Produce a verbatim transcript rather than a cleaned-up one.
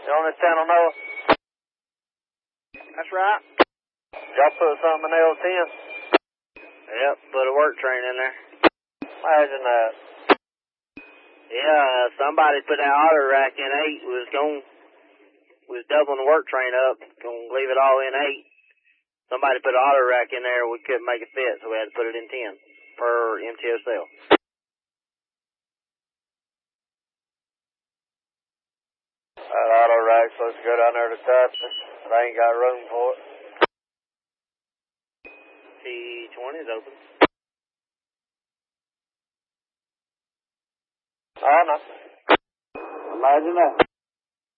You on this channel, Noah? That's right. Y'all put something in L ten? Yep, put a work train in there. Imagine that. Yeah, somebody put that auto rack in eight, was going, was doubling the work train up, gonna leave it all in eight. Somebody put an auto rack in there, we couldn't make it fit, so we had to put it in ten per M T O cell. That auto rack's supposed to go down there to Tapson, but I ain't got room for it. T twenty is open. Oh, no. Imagine that.